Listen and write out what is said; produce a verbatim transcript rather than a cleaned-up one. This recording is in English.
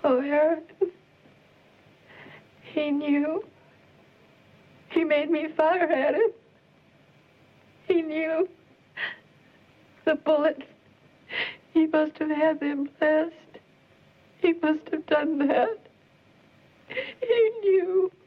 Oh, Aaron. He knew. He made me fire at him. He knew. The bullets. He must have had them blessed. He must have done that. He knew.